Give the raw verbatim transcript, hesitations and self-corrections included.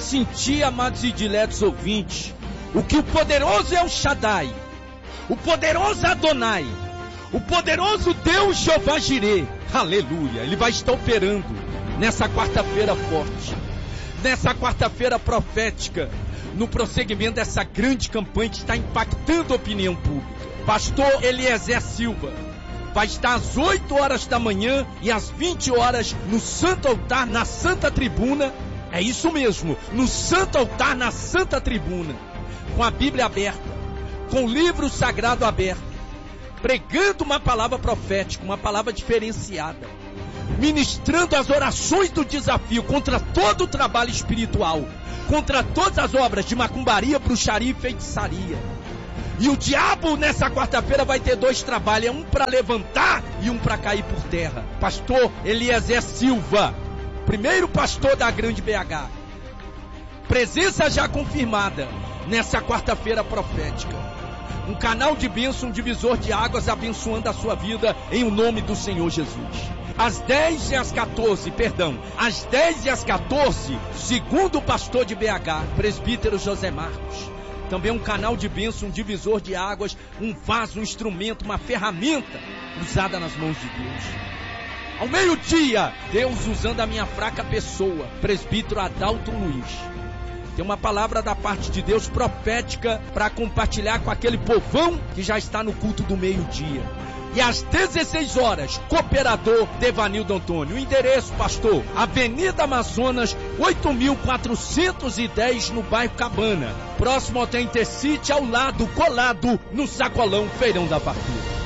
sentir, amados e diletos ouvintes, o que o poderoso El Shaddai, o poderoso Adonai, o poderoso Deus Jeová Jireh, aleluia, ele vai estar operando nessa quarta-feira forte, nessa quarta-feira profética, no prosseguimento dessa grande campanha que está impactando a opinião pública. Pastor Eliezer Silva vai estar às oito horas da manhã e às vinte horas no Santo Altar, na Santa Tribuna. É isso mesmo, no Santo Altar, na Santa Tribuna, com a Bíblia aberta, com o livro sagrado aberto, pregando uma palavra profética, uma palavra diferenciada, ministrando as orações do desafio contra todo o trabalho espiritual, contra todas as obras de macumbaria, bruxaria e feitiçaria. E o diabo nessa quarta-feira vai ter dois trabalhos, um para levantar e um para cair por terra. Pastor Eliezer Silva, primeiro pastor da Grande B H, presença já confirmada nessa quarta-feira profética. Um canal de bênção, um divisor de águas abençoando a sua vida em o nome do Senhor Jesus. Às dez e às quatorze, perdão, às dez e às quatorze, segundo o pastor de B H, presbítero José Marcos. Também um canal de bênção, um divisor de águas, um vaso, um instrumento, uma ferramenta usada nas mãos de Deus. Ao meio-dia, Deus usando a minha fraca pessoa, presbítero Adalto Luiz. Tem uma palavra da parte de Deus profética para compartilhar com aquele povão que já está no culto do meio-dia. E às dezesseis horas, cooperador Devanildo Antônio. O endereço, pastor, Avenida Amazonas, oito mil quatrocentos e dez, no bairro Cabana. Próximo ao Intercity, ao lado, colado, no Sacolão, Feirão da Fartura.